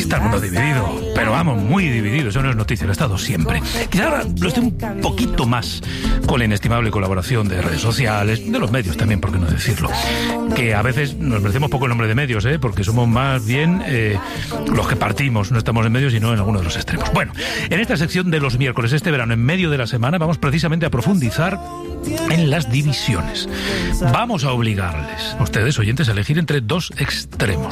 Está el mundo dividido, pero vamos, muy dividido. Eso no es noticia, lo ha estado siempre. Quizá ahora lo esté un poquito más con la inestimable colaboración de redes sociales, de los medios también, por qué no decirlo. Que a veces nos merecemos poco el nombre de medios, porque somos más bien los que partimos, no estamos en medios sino en alguno de los extremos. Bueno, en esta sección de los miércoles este verano, en medio de la semana, vamos precisamente a profundizar en las divisiones. Vamos a obligarles, ustedes oyentes, a elegir entre dos extremos.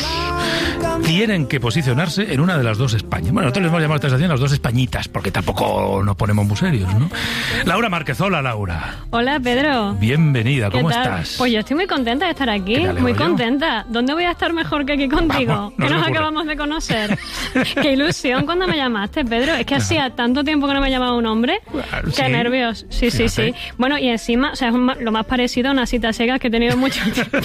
Tienen que posicionarse en una de las dos Españas. Bueno, nosotros les hemos llamado a esta estación las dos Españitas, porque tampoco nos ponemos muy serios, ¿no? Laura Márquez, hola Laura. Hola Pedro. Bienvenida, ¿cómo estás? Pues yo estoy muy contenta de estar aquí, muy contenta. ¿Dónde voy a estar mejor que aquí contigo? Vamos, que nos acabamos de conocer. Qué ilusión cuando me llamaste, Pedro. Es que hacía tanto tiempo que no me llamaba un hombre. Qué nervios. Sí. Bueno, y encima, o sea, es lo más parecido a una cita ciegas que he tenido mucho tiempo.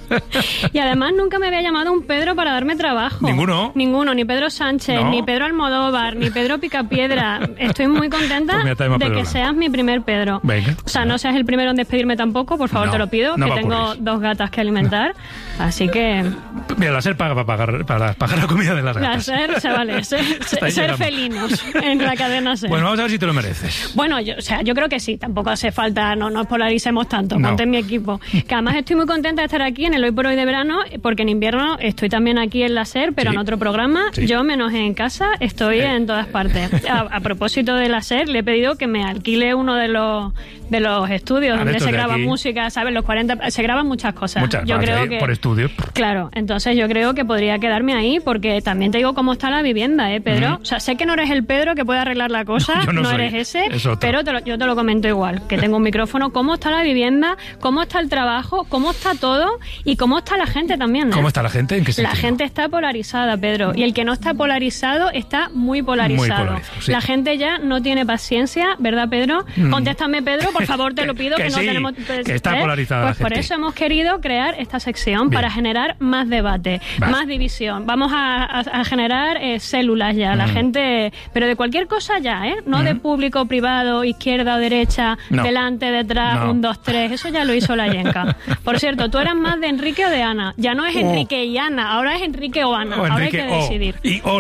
Y además nunca me había llamado un Pedro para darme trabajo. Ninguno, ni Pedro Sánchez, ni Pedro Almodóvar, ni Pedro Picapiedra. Estoy muy contenta de que seas mi primer Pedro. Venga. O sea, no seas el primero en despedirme tampoco, por favor, te lo pido, que tengo dos gatas que alimentar. Así que... Mira, la SER paga para pagar la comida de las gatas. La SER se vale, ser felinos en la cadena SER. Bueno, vamos a ver si te lo mereces. Bueno, yo creo que sí, tampoco hace falta, no nos polaricemos tanto, ponte en mi equipo. Que además estoy muy contenta de estar aquí en el Hoy por Hoy de verano, porque en invierno estoy también aquí en la SER, pero en otro programa. Yo, menos en casa, estoy en todas partes. A propósito de la SER, le he pedido que me alquile uno de los estudios donde se graba música, ¿sabes? Los 40, se graban muchas cosas. Yo creo que... Por estudio. Claro, entonces yo creo que podría quedarme ahí, porque también te digo cómo está la vivienda, Pedro. O sea, sé que no eres el Pedro que puede arreglar la cosa, no eres ese, pero yo te lo comento igual, que tengo un micrófono. ¿Cómo está la vivienda? ¿Cómo está el trabajo? ¿Cómo está todo? Y cómo está la gente también, ¿Cómo está la gente? ¿En qué sentido? La gente está polarizada, Pedro, y el que no está polarizado está muy polarizado. Sí. La gente ya no tiene paciencia, ¿verdad, Pedro? Contéstame, Pedro, por favor, te lo pido, que no tenemos... Que está polarizada pues la gente. Por eso hemos querido crear esta sección, para generar más debate, más división. Vamos a generar células ya, la gente... Pero de cualquier cosa ya, no de público, privado, izquierda o derecha, delante, detrás, 1, 2, 3. Eso ya lo hizo la Yenka. Por cierto, ¿tú eras más de Enrique o de Ana? Ya no es Enrique y Ana, ahora es Enrique o Ana. Ahora hay que decidir.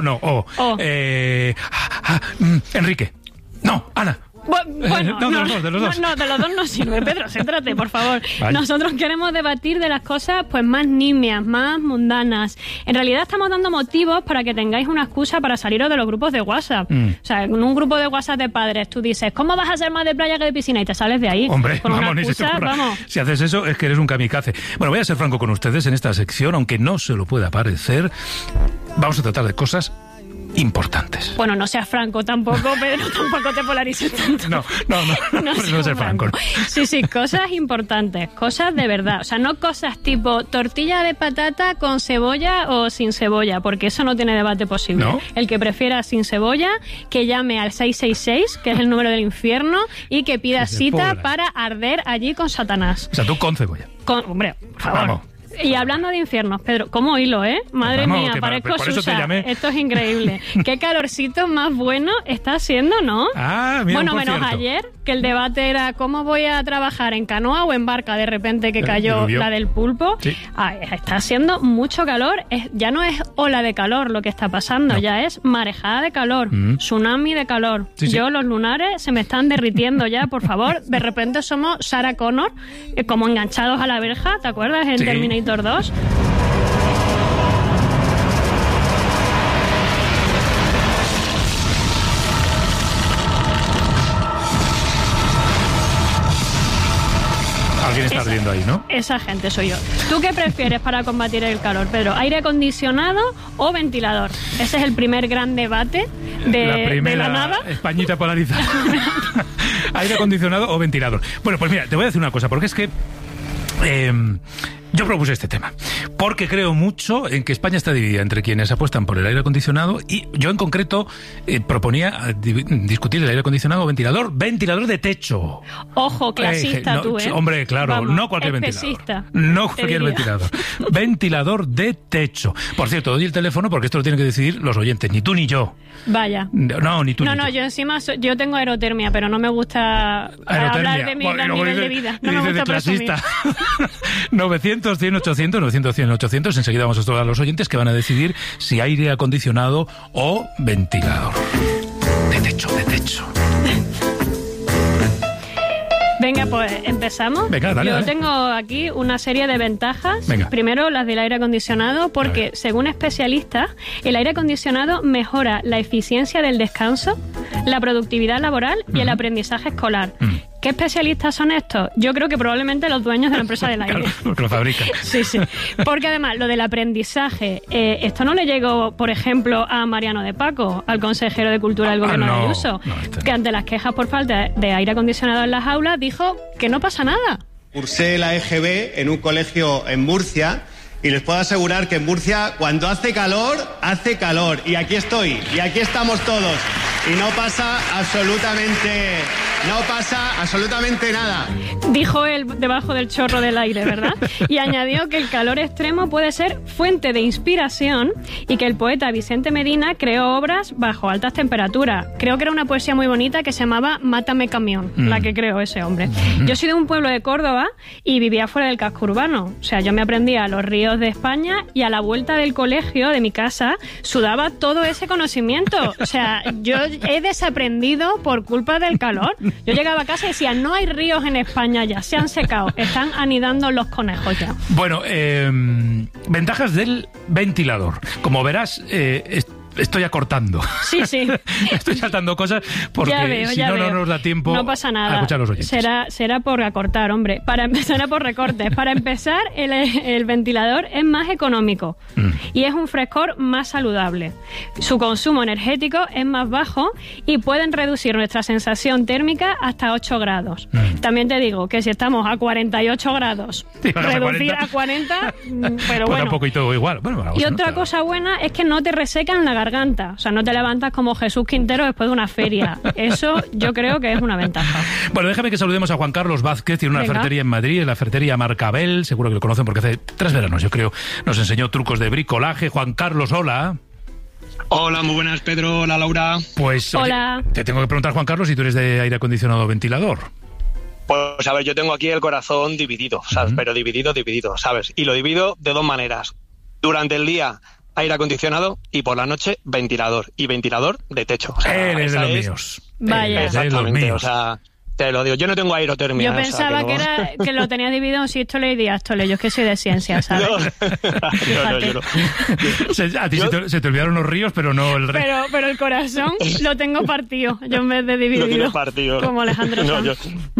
Enrique. No, Ana. Bueno, de los dos. No, de los dos no sirve, Pedro, céntrate, por favor. Vale. Nosotros queremos debatir de las cosas pues más nimias, más mundanas. En realidad estamos dando motivos para que tengáis una excusa para saliros de los grupos de WhatsApp. O sea, en un grupo de WhatsApp de padres tú dices, ¿cómo vas a ser más de playa que de piscina? Y te sales de ahí. Hombre, con una excusa, Si haces eso es que eres un kamikaze. Bueno, voy a ser franco con ustedes en esta sección, aunque no se lo pueda parecer. Vamos a tratar de cosas importantes. Bueno, no seas franco tampoco, Pedro, tampoco te polarices tanto. No ser franco. Sí, cosas importantes, cosas de verdad. O sea, no cosas tipo tortilla de patata con cebolla o sin cebolla, porque eso no tiene debate posible. ¿No? El que prefiera sin cebolla, que llame al 666, que es el número del infierno, y que pida cita para arder allí con Satanás. O sea, tú con cebolla. Hombre, por favor. Vamos. Y hablando de infiernos, Pedro, ¿cómo hilo, Madre mía, parezco Susa. Esto es increíble. Qué calorcito más bueno está haciendo, ¿no? Ah, mira, bueno, menos ayer, que el debate era cómo voy a trabajar, en canoa o en barca, de repente que cayó la del pulpo. Sí. Está haciendo mucho calor. Ya no es ola de calor lo que está pasando, ya es marejada de calor, tsunami de calor. Sí. Los lunares se me están derritiendo ya, por favor. De repente somos Sarah Connor, como enganchados a la verja, ¿te acuerdas? En Terminator 2. Alguien está ardiendo ahí, ¿no? Esa gente soy yo. ¿Tú qué prefieres para combatir el calor, Pedro? ¿Aire acondicionado o ventilador? Ese es el primer gran debate de la nada. Españita polarizada. ¿Aire acondicionado o ventilador? Bueno, pues mira, te voy a decir una cosa, porque es que yo propuse este tema porque creo mucho en que España está dividida entre quienes apuestan por el aire acondicionado, y yo en concreto proponía discutir el aire acondicionado o ventilador de techo. Ojo, clasista tú, Hombre, claro, vamos, no cualquier ventilador. No cualquier ventilador. Ventilador de techo. Por cierto, doy el teléfono porque esto lo tienen que decidir los oyentes, ni tú ni yo. Vaya. No, ni tú ni yo. No, yo encima yo tengo aerotermia, pero no me gusta hablar de mi nivel de vida. No me gusta presumir. 900 900, 100, 800, 900, 100, 800. Enseguida vamos a estudiar a los oyentes que van a decidir si aire acondicionado o ventilador. De techo. Venga, pues empezamos. Venga, dale, Yo tengo aquí una serie de ventajas. Venga. Primero, las del aire acondicionado, porque según especialistas, el aire acondicionado mejora la eficiencia del descanso, la productividad laboral y el aprendizaje escolar. ¿Qué especialistas son estos? Yo creo que probablemente los dueños de la empresa del aire. Claro, porque lo fabrican. Sí. Porque además, lo del aprendizaje, esto no le llegó, por ejemplo, a Mariano de Paco, al consejero de Cultura del Gobierno de Ayuso, que ante las quejas por falta de aire acondicionado en las aulas dijo que no pasa nada. Cursé la EGB en un colegio en Murcia y les puedo asegurar que en Murcia cuando hace calor, y aquí estoy, y aquí estamos todos y no pasa absolutamente nada. Dijo él debajo del chorro del aire, ¿verdad? Y añadió que el calor extremo puede ser fuente de inspiración y que el poeta Vicente Medina creó obras bajo altas temperaturas. Creo que era una poesía muy bonita que se llamaba Mátame camión, la que creó ese hombre. Yo soy de un pueblo de Córdoba y vivía fuera del casco urbano. O sea, yo me aprendía los ríos de España y a la vuelta del colegio, de mi casa, sudaba todo ese conocimiento. O sea, yo he desaprendido por culpa del calor. Yo llegaba a casa y decía, no hay ríos en España ya, se han secado, están anidando los conejos ya. Bueno, ventajas del ventilador. Como verás, estoy acortando. Sí. Estoy saltando cosas porque no nos da tiempo no pasa nada. a escuchar a los oyentes. Será por acortar, hombre. Para empezar, será por recortes. Para empezar, el ventilador es más económico y es un frescor más saludable. Su consumo energético es más bajo y pueden reducir nuestra sensación térmica hasta 8 grados. También te digo que si estamos a 48 grados, reducir a 40, pero bueno. Tampoco y todo igual. Bueno, y otra cosa buena es que no te resecan la garganta. O sea, no te levantas como Jesús Quintero después de una feria. Eso yo creo que es una ventaja. Bueno, déjame que saludemos a Juan Carlos Vázquez. Tiene una ferretería en Madrid, en la ferretería Marcabel. Seguro que lo conocen porque hace 3 veranos, yo creo, nos enseñó trucos de bricolaje. Juan Carlos, hola. Hola, muy buenas, Pedro. Hola, Laura. Pues, hola. Oye, te tengo que preguntar, Juan Carlos, si tú eres de aire acondicionado o ventilador. Pues, a ver, yo tengo aquí el corazón dividido, ¿sabes? Pero dividido, ¿sabes? Y lo divido de 2 maneras. Durante el día, aire acondicionado, y por la noche, ventilador. Y ventilador de techo. O sea, eres de los míos. Vaya. Exactamente, o sea, te lo digo. Yo no tengo aerotermia. Yo pensaba que lo tenía dividido en sístole y diástole. Yo es que soy de ciencia, ¿sabes? Yo no. A ti se te olvidaron los ríos, pero no el resto. Pero el corazón lo tengo partido, yo en vez de dividido. Lo tienes partido. Como Alejandro Sanz.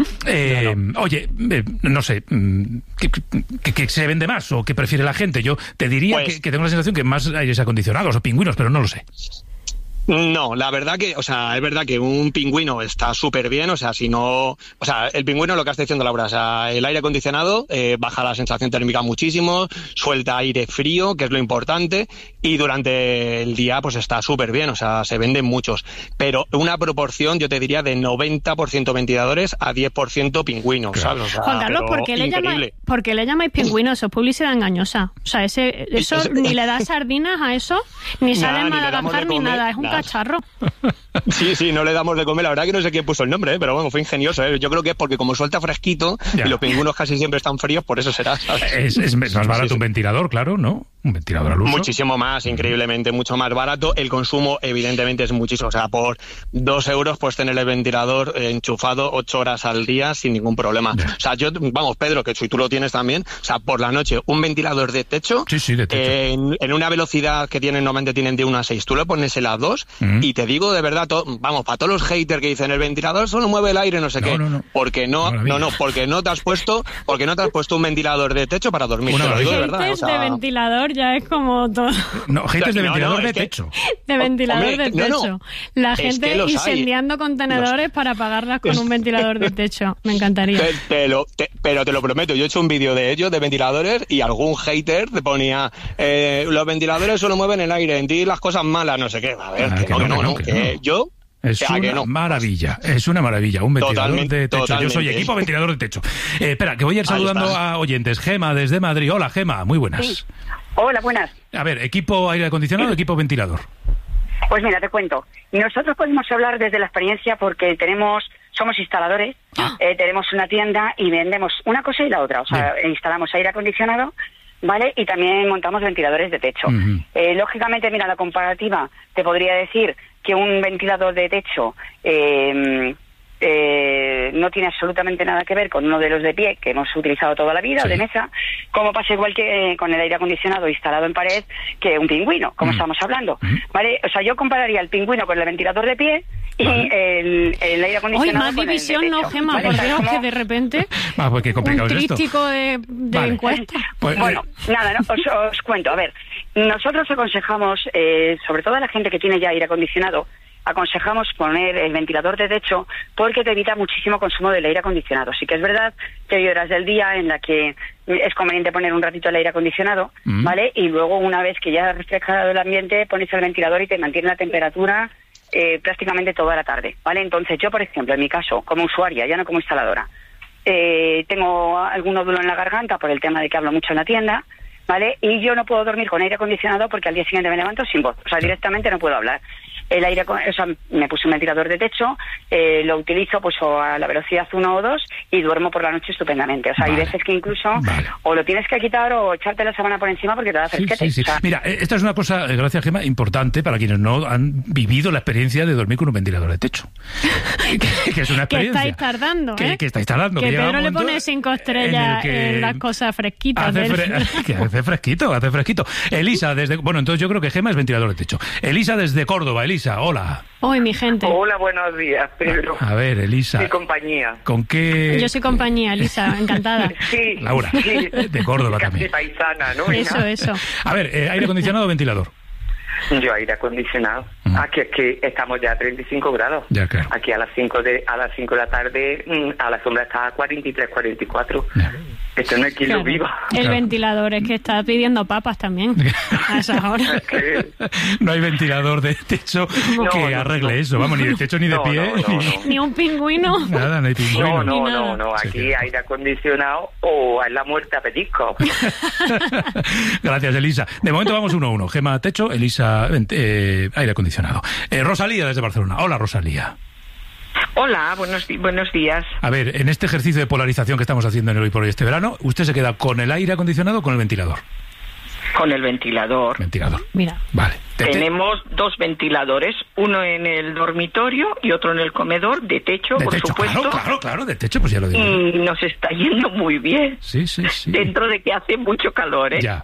Oye, no sé, ¿qué se vende más o qué prefiere la gente? Yo te diría pues, que tengo la sensación que más aires acondicionados o pingüinos, pero no lo sé. No, la verdad que, o sea, es verdad que un pingüino está súper bien, o sea, si no, o sea, el pingüino, lo que está diciendo Laura, o sea, el aire acondicionado baja la sensación térmica muchísimo, suelta aire frío, que es lo importante, y durante el día pues está súper bien, o sea, se venden muchos, pero una proporción, yo te diría, de 90% ventiladores a 10% pingüinos, claro. ¿Sabes? O sea, Juan Carlos, ¿por qué le llamáis pingüinos? Eso es publicidad engañosa. O sea, eso ni le das sardinas a eso, ni sale en Madagascar, ni nada, es un cacharro. Sí, no le damos de comer. La verdad que no sé quién puso el nombre, pero bueno, fue ingenioso. Yo creo que es porque como suelta fresquito y los pingüinos casi siempre están fríos, por eso será, ¿sabes? Es más barato un ventilador, claro, ¿no? Un ventilador al uso. Muchísimo más, increíblemente, mucho más barato. El consumo, evidentemente, es muchísimo. O sea, por 2 euros puedes tener el ventilador enchufado 8 horas al día sin ningún problema. O sea, vamos, Pedro, que si tú lo tienes también, o sea, por la noche, un ventilador de techo, sí, de techo. En una velocidad que normalmente tienen de 1 a 6, tú le pones el a 2 y te digo de verdad, vamos, para todos los haters que dicen el ventilador solo mueve el aire, no sé qué, porque porque no te has puesto un ventilador de techo para dormir. Te lo digo de verdad. Haters de ventilador ya es como todo. No, haters de ventilador de techo. De ventilador de techo. La gente incendiando contenedores para apagarlas con un ventilador de techo. Me encantaría. Pero te lo prometo, yo he hecho un vídeo de ellos, de ventiladores, y algún hater te ponía los ventiladores solo mueven el aire, en ti las cosas malas, no sé qué. A ver, que yo... Es maravilla, es una maravilla, un ventilador de techo. Totalmente. Yo soy equipo ventilador de techo. Espera, que voy a ir saludando a oyentes. Gema, desde Madrid. Hola, Gema, muy buenas. Sí. Hola, buenas. A ver, ¿equipo aire acondicionado o equipo ventilador? Pues mira, te cuento. Nosotros podemos hablar desde la experiencia porque somos instaladores, tenemos una tienda y vendemos una cosa y la otra. O sea, instalamos aire acondicionado, ¿vale? Y también montamos ventiladores de techo. Lógicamente, mira, la comparativa te podría decir que un ventilador de techo no tiene absolutamente nada que ver con uno de los de pie que hemos utilizado toda la vida, o de mesa, como pasa igual que con el aire acondicionado instalado en pared que un pingüino, como estamos hablando, ¿vale? O sea, yo compararía el pingüino con el ventilador de pie y el aire acondicionado más con división, el de techo, no, Gemma, ¿vale? por O sea, Dios, como... que de repente pues qué complicado un es esto. tríptico de encuesta. Pues, Bueno, nada, no, os cuento. A ver, nosotros aconsejamos, sobre todo a la gente que tiene ya aire acondicionado, aconsejamos poner el ventilador de techo porque te evita muchísimo consumo del aire acondicionado. Sí que es verdad que hay horas del día en la que es conveniente poner un ratito el aire acondicionado, ¿vale? Y luego, una vez que ya ha refrescado el ambiente, pones el ventilador y te mantiene la temperatura prácticamente toda la tarde, ¿vale? Entonces, yo, por ejemplo, en mi caso, como usuaria, ya no como instaladora, tengo algún nódulo en la garganta por el tema de que hablo mucho en la tienda, ¿vale? Y yo no puedo dormir con aire acondicionado porque al día siguiente me levanto sin voz. O sea, directamente no puedo hablar. Me puse un ventilador de techo, lo utilizo pues a la velocidad 1 o 2 y duermo por la noche estupendamente. O sea, hay veces que incluso o lo tienes que quitar o echarte la sábana por encima porque te da fresquete. Sí. O sea, mira, esta es una cosa, gracias Gemma, importante para quienes no han vivido la experiencia de dormir con un ventilador de techo. que es una experiencia. Que estáis tardando, ¿eh? Que estáis tardando. Que llega Pedro un le momento pone 5 estrellas en las cosas fresquitas. Que hace fresquito. Elisa, bueno, entonces yo creo que Gemma es ventilador de techo. Elisa desde Córdoba. Elisa, hola. Hoy, mi gente. Hola, buenos días, Pedro. A ver, Elisa. Mi compañía. ¿Con qué...? Yo soy compañía, Elisa, encantada. Sí. Laura, de Córdoba también. Paisana, ¿no? Eso. A ver, ¿aire acondicionado o ventilador? Yo aire acondicionado. Aquí es que estamos ya a 35 grados. Ya, claro. Aquí a las 5 de la tarde, a la sombra está a 43, 44. Ya. Esto no es quien lo viva. El ventilador es que está pidiendo papas también a esas horas. No hay ventilador de techo que arregle eso. Vamos, ni de techo ni de pie. Ni un pingüino. Nada, no hay pingüino. No. Aquí aire acondicionado o es la muerte a petisco. Gracias, Elisa. De momento vamos 1-1. Gemma, techo, Elisa, aire acondicionado. Rosalía desde Barcelona. Hola, Rosalía. Hola, buenos días. A ver, en este ejercicio de polarización que estamos haciendo en el Hoy por Hoy este verano, ¿usted se queda con el aire acondicionado o con el ventilador? Con el ventilador. Mira. Vale. Tenemos 2 ventiladores, uno en el dormitorio y otro en el comedor, de techo, por supuesto. Claro, de techo, pues ya lo digo. Y nos está yendo muy bien. Sí. Dentro de que hace mucho calor, ¿eh? Ya.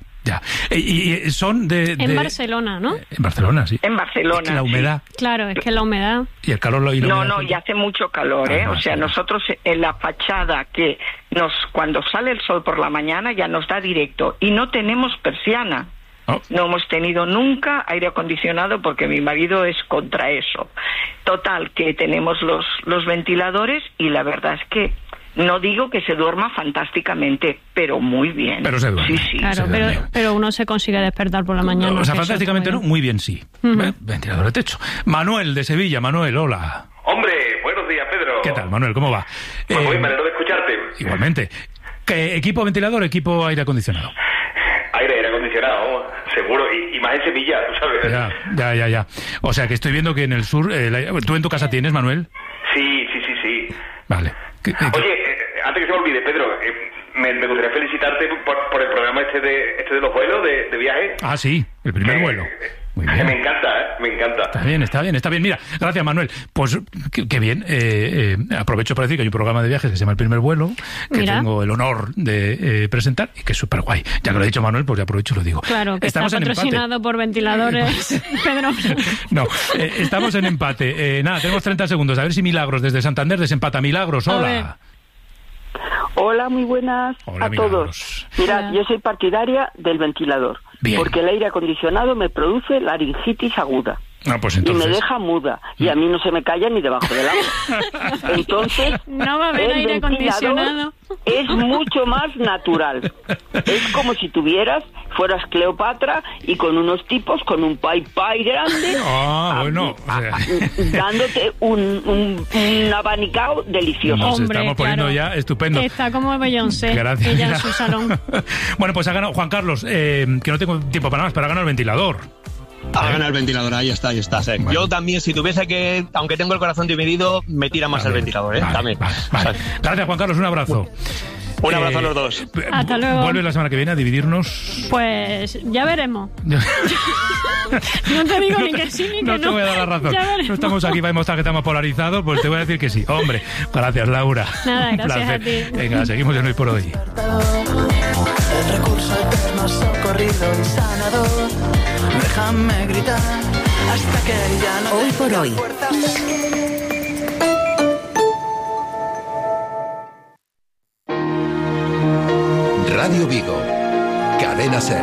Y son En Barcelona, ¿no? En Barcelona, sí. En Barcelona. Es que la humedad. Sí. Claro, es que la humedad. Y el calor No, ya hace mucho calor, ¿eh? O sea, nosotros en la fachada cuando sale el sol por la mañana ya nos da directo y no tenemos persiana. No hemos tenido nunca aire acondicionado porque mi marido es contra eso. Total, que tenemos los ventiladores y la verdad es que no digo que se duerma fantásticamente, pero muy bien. Pero se duerme. Sí. Claro, pero uno se consigue despertar por la mañana. O sea, fantásticamente no, muy bien sí. Ventilador de techo. Manuel, de Sevilla. Manuel, hola. Hombre, buenos días, Pedro. ¿Qué tal, Manuel? ¿Cómo va? Pues muy mal de escucharte. Igualmente. ¿Qué equipo ventilador o equipo aire acondicionado? Aire acondicionado, seguro. Y más en Sevilla, tú sabes. Ya. O sea, que estoy viendo que en el sur... ¿Tú en tu casa tienes, Manuel? Sí. Vale. Oye, antes que se me olvide, Pedro, me gustaría felicitarte por el programa este de los vuelos de viaje. Ah, sí, el primer vuelo. Muy bien. Me encanta. Está bien. Mira, gracias, Manuel. Pues qué bien. Aprovecho para decir que hay un programa de viajes que se llama El Primer Vuelo, que tengo el honor de presentar y que es súper guay. Ya que lo ha dicho Manuel, pues ya aprovecho y lo digo. Claro, que estamos está patrocinado por ventiladores, Pedro. No, estamos en empate. Nada, tenemos 30 segundos. A ver si Milagros desde Santander desempata. Milagros, hola. Hola, muy buenas Hola, a Milagros. todos. Mirad, yo soy partidaria del ventilador. Bien. Porque el aire acondicionado me produce laringitis aguda. Pues entonces... Y me deja muda. Y a mí no se me calla ni debajo del agua. Entonces, no va a haber aire acondicionado. Es mucho más natural. Es como si fueras Cleopatra y con unos tipos con un pai grande. Dándote un abanicao delicioso. Nos estamos poniendo ya estupendo. Está como Beyoncé. Gracias. Ella en su salón. Bueno, pues ha ganado Juan Carlos, que no tengo tiempo para más, pero ha ganado el ventilador. Hagan el ventilador, ahí está. Sí. Bueno. Yo también, si tuviese que, aunque tengo el corazón dividido, me tira más el ventilador, ¿eh? También. Vale. Gracias, Juan Carlos, un abrazo. Un abrazo a los dos. Hasta luego. ¿Vuelve la semana que viene a dividirnos? Pues ya veremos. No te digo ni que sí ni que no. No te voy a dar la razón. No estamos aquí para demostrar que estamos polarizados, pues te voy a decir que sí. Hombre, gracias, Laura. Nada, gracias a ti. Venga, seguimos en Hoy por Hoy. El recurso eterno, socorrido y sanador. Déjame gritar hasta que ya no. Hoy por Hoy. Radio Vigo, Cadena SER.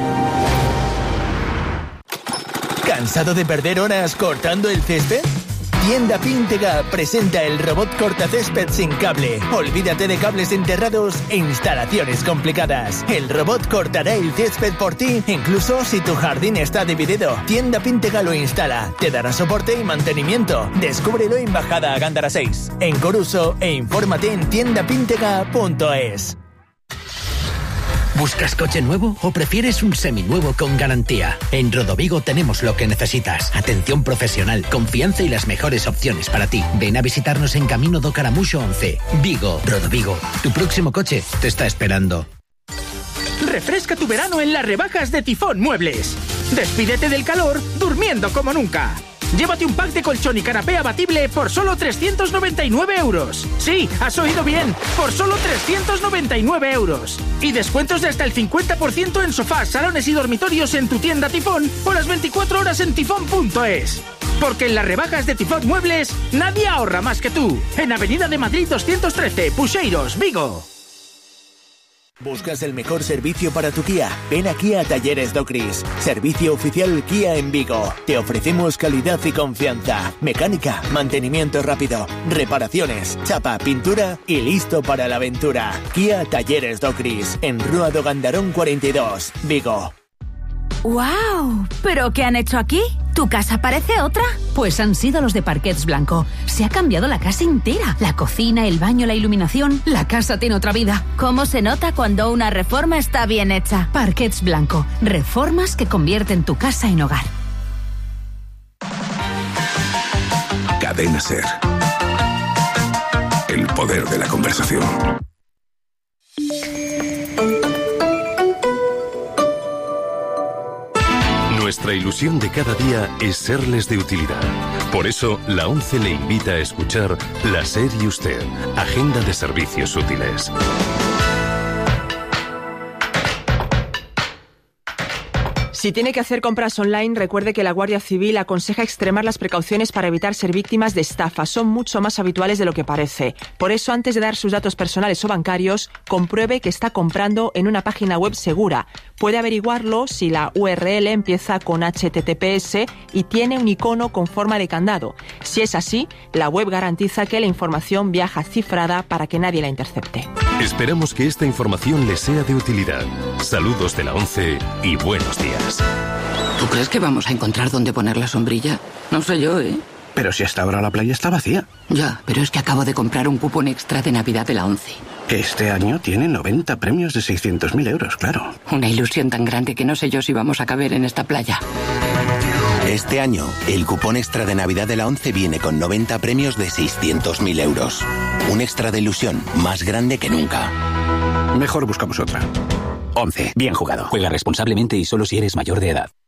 ¿Cansado de perder horas cortando el césped? Tienda Píntega presenta el robot cortacésped sin cable. Olvídate de cables enterrados e instalaciones complicadas. El robot cortará el césped por ti, incluso si tu jardín está dividido. Tienda Píntega lo instala, te dará soporte y mantenimiento. Descúbrelo en Bajada a Gándara 6, en Coruso, e infórmate en tiendapíntega.es. ¿Buscas coche nuevo o prefieres un seminuevo con garantía? En Rodovigo tenemos lo que necesitas. Atención profesional, confianza y las mejores opciones para ti. Ven a visitarnos en Camino do Caramuxo 11. Vigo, Rodovigo. Tu próximo coche te está esperando. Refresca tu verano en las rebajas de Tifón Muebles. Despídete del calor durmiendo como nunca. Llévate un pack de colchón y canapé abatible por solo 399 euros. Sí, has oído bien, por solo 399 euros. Y descuentos de hasta el 50% en sofás, salones y dormitorios en tu tienda Tifón o las 24 horas en tifón.es. Porque en las rebajas de Tifón Muebles, nadie ahorra más que tú. En Avenida de Madrid 213, Puxeiros, Vigo. ¿Buscas el mejor servicio para tu Kia? Ven aquí a Talleres Docris, servicio oficial Kia en Vigo. Te ofrecemos calidad y confianza, mecánica, mantenimiento rápido, reparaciones, chapa, pintura y listo para la aventura. Kia Talleres Docris, en Rúa do Gandarón 42, Vigo. ¡Wow! ¿Pero qué han hecho aquí? ¿Tu casa parece otra? Pues han sido los de Parquets Blanco. Se ha cambiado la casa entera. La cocina, el baño, la iluminación. La casa tiene otra vida. ¿Cómo se nota cuando una reforma está bien hecha? Parquets Blanco. Reformas que convierten tu casa en hogar. Cadena SER. El poder de la conversación. Nuestra ilusión de cada día es serles de utilidad. Por eso, la ONCE le invita a escuchar La SER y Usted, Agenda de Servicios Útiles. Si tiene que hacer compras online, recuerde que la Guardia Civil aconseja extremar las precauciones para evitar ser víctimas de estafas. Son mucho más habituales de lo que parece. Por eso, antes de dar sus datos personales o bancarios, compruebe que está comprando en una página web segura. Puede averiguarlo si la URL empieza con HTTPS y tiene un icono con forma de candado. Si es así, la web garantiza que la información viaja cifrada para que nadie la intercepte. Esperamos que esta información le sea de utilidad. Saludos de la ONCE y buenos días. ¿Tú crees que vamos a encontrar dónde poner la sombrilla? No sé yo, ¿eh? Pero si hasta ahora la playa está vacía. Ya, pero es que acabo de comprar un cupón extra de Navidad de la ONCE. Que este año tiene 90 premios de 600.000 euros, claro. Una ilusión tan grande que no sé yo si vamos a caber en esta playa. Este año, el cupón extra de Navidad de la ONCE viene con 90 premios de 600.000 euros. Un extra de ilusión más grande que nunca. Mejor buscamos otra. ONCE. Bien jugado. Juega responsablemente y solo si eres mayor de edad.